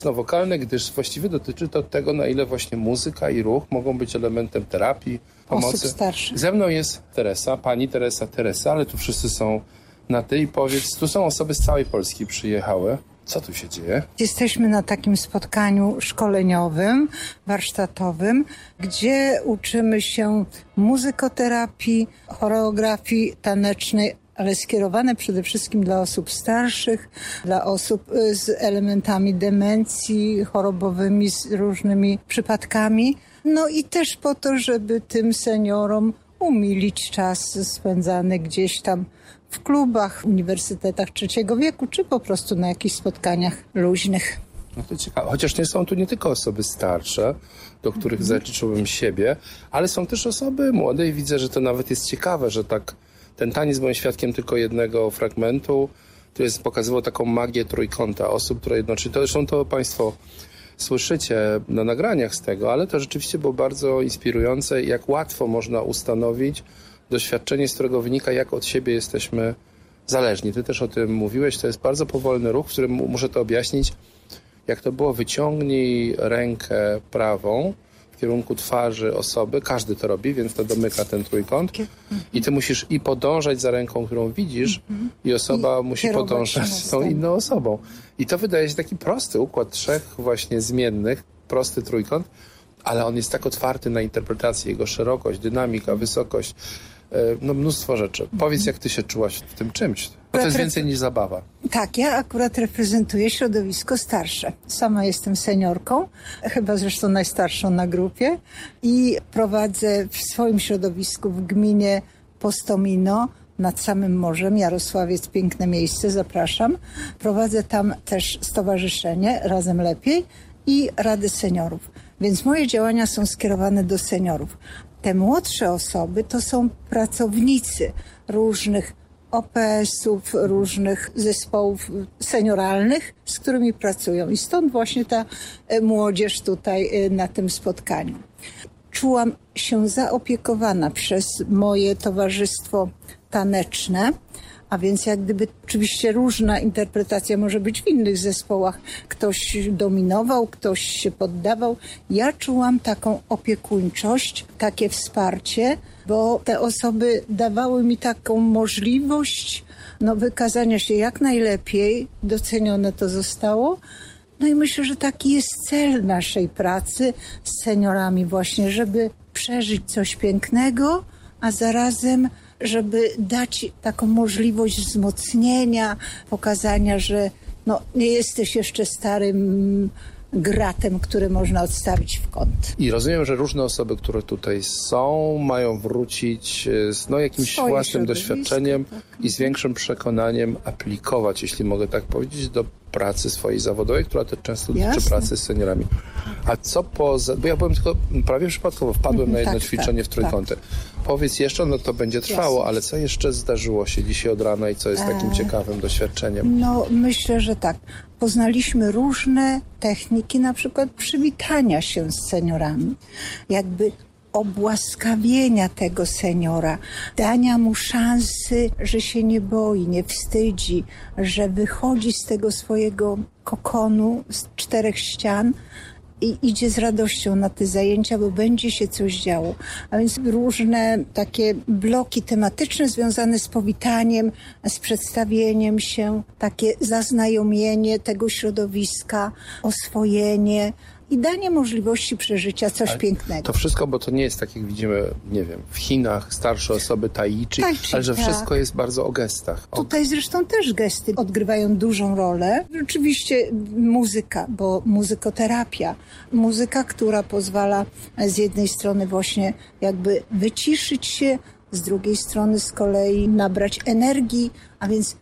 wokalne, gdyż właściwie dotyczy to tego, na ile właśnie muzyka i ruch mogą być elementem terapii, pomocy. Osób starszych. Ze mną jest Teresa, pani Teresa, ale tu wszyscy są na ty i powiedz, tu są osoby z całej Polski przyjechały. Co tu się dzieje? Jesteśmy na takim spotkaniu szkoleniowym, warsztatowym, gdzie uczymy się muzykoterapii, choreografii tanecznej, ale skierowane przede wszystkim dla osób starszych, dla osób z elementami demencji chorobowymi, z różnymi przypadkami. No i też po to, żeby tym seniorom umilić czas spędzany gdzieś tam w klubach, uniwersytetach trzeciego wieku, czy po prostu na jakichś spotkaniach luźnych. No to ciekawe. Chociaż nie są tu nie tylko osoby starsze, do których zaliczyłbym siebie, ale są też osoby młode i widzę, że to nawet jest ciekawe, że tak ten taniec, byłem świadkiem tylko jednego fragmentu, który pokazywał taką magię trójkąta osób, które jednocześnie, to zresztą to Państwo słyszycie na nagraniach z tego, ale to rzeczywiście było bardzo inspirujące, jak łatwo można ustanowić doświadczenie, z którego wynika, jak od siebie jesteśmy zależni. Ty też o tym mówiłeś, to jest bardzo powolny ruch, w którym muszę to objaśnić, jak to było, wyciągnij rękę prawą w kierunku twarzy osoby, każdy to robi, więc to domyka ten trójkąt i ty musisz i podążać za ręką, którą widzisz i osoba musi podążać z tą inną osobą. I to wydaje się taki prosty układ trzech właśnie zmiennych, prosty trójkąt, ale on jest tak otwarty na interpretację, jego szerokość, dynamika, wysokość, no mnóstwo rzeczy. Powiedz, jak ty się czułaś w tym czymś, bo to jest więcej niż zabawa. Tak, ja akurat reprezentuję środowisko starsze. Sama jestem seniorką, chyba zresztą najstarszą na grupie i prowadzę w swoim środowisku w gminie Postomino nad samym morzem, Jarosławiec, piękne miejsce, zapraszam. Prowadzę tam też stowarzyszenie Razem Lepiej i Rady Seniorów, więc moje działania są skierowane do seniorów. Te młodsze osoby to są pracownicy różnych OPS-ów, różnych zespołów senioralnych, z którymi pracują. I stąd właśnie ta młodzież tutaj na tym spotkaniu. Czułam się zaopiekowana przez moje towarzystwo taneczne, a więc jak gdyby oczywiście różna interpretacja może być w innych zespołach. Ktoś dominował, ktoś się poddawał. Ja czułam taką opiekuńczość, takie wsparcie, bo te osoby dawały mi taką możliwość wykazania się jak najlepiej. Docenione to zostało. No i myślę, że taki jest cel naszej pracy z seniorami właśnie, żeby przeżyć coś pięknego, a zarazem żeby dać taką możliwość wzmocnienia, pokazania, że nie jesteś jeszcze starym gratem, który można odstawić w kąt. I rozumiem, że różne osoby, które tutaj są, mają wrócić z jakimś własnym doświadczeniem i z większym przekonaniem aplikować, jeśli mogę tak powiedzieć, do pracy swojej zawodowej, która też często dotyczy pracy z seniorami. A co poza... Bo ja byłem tylko prawie przypadkowo, wpadłem na jedno ćwiczenie w trójkąty. Powiedz jeszcze, to będzie trwało, ale co jeszcze zdarzyło się dzisiaj od rana i co jest takim ciekawym doświadczeniem? Myślę, że tak. Poznaliśmy różne techniki, na przykład przywitania się z seniorami. Jakby obłaskawienia tego seniora, dania mu szansy, że się nie boi, nie wstydzi, że wychodzi z tego swojego kokonu, z czterech ścian i idzie z radością na te zajęcia, bo będzie się coś działo. A więc różne takie bloki tematyczne związane z powitaniem, z przedstawieniem się, takie zaznajomienie tego środowiska, oswojenie i danie możliwości przeżycia coś pięknego. To wszystko, bo to nie jest tak, jak widzimy, nie wiem, w Chinach starsze osoby tai chi, ale że wszystko jest bardzo o gestach. Tutaj zresztą też gesty odgrywają dużą rolę. Oczywiście muzyka, bo muzykoterapia. Muzyka, która pozwala z jednej strony właśnie jakby wyciszyć się, z drugiej strony z kolei nabrać energii, a więc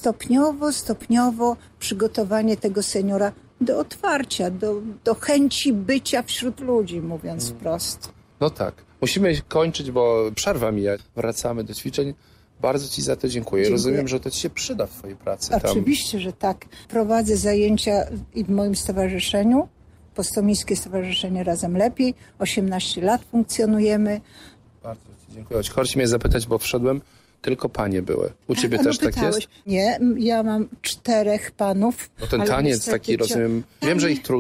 stopniowo przygotowanie tego seniora do otwarcia, do chęci bycia wśród ludzi, mówiąc wprost. No tak. Musimy kończyć, bo przerwa mija. Wracamy do ćwiczeń. Bardzo ci za to dziękuję. Rozumiem, że to ci się przyda w twojej pracy. Oczywiście, że tak. Prowadzę zajęcia i w moim stowarzyszeniu, Postomińskie Stowarzyszenie Razem Lepiej. 18 lat funkcjonujemy. Bardzo ci dziękuję. Chodź mnie zapytać, bo wszedłem tylko panie były. U ciebie A, no też tak pytałeś. jest? Nie, ja mam 4 panów. No ten ale taniec niestety taki, rozumiem, wiem, że ich trudno